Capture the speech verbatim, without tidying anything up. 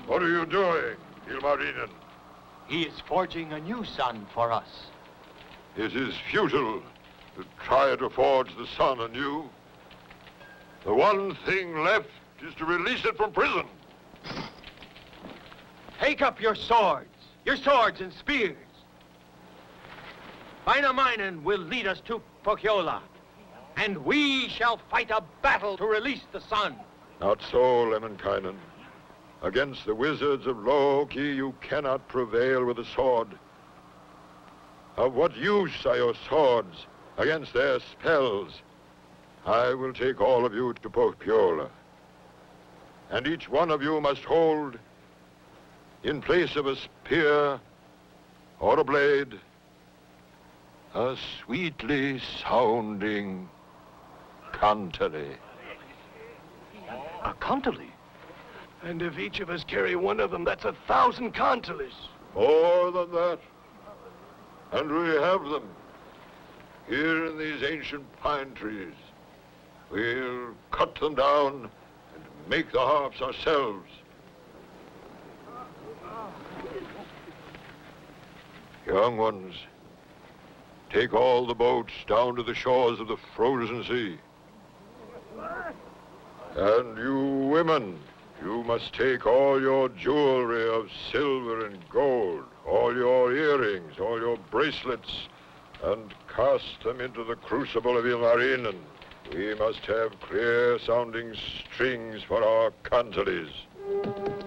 What are you doing, Ilmarinen? He is forging a new sun for us. It is futile to try to forge the sun anew. The one thing left is to release it from prison. Take up your swords, your swords and spears. Wainamoinen will lead us to Pohjola, and we shall fight a battle to release the sun. Not so, Lemminkainen. Against the wizards of Loki, you cannot prevail with a sword. Of what use are your swords against their spells? I will take all of you to Pohjola, and each one of you must hold, in place of a spear or a blade, a sweetly sounding kantele. A kantele? And if each of us carry one of them, that's a thousand kanteles. More than that. And we have them here in these ancient pine trees. We'll cut them down and make the harps ourselves. Young ones, take all the boats down to the shores of the frozen sea. And you women, you must take all your jewelry of silver and gold, all your earrings, all your bracelets, and cast them into the crucible of Ilmarinen. We must have clear-sounding strings for our kanteles.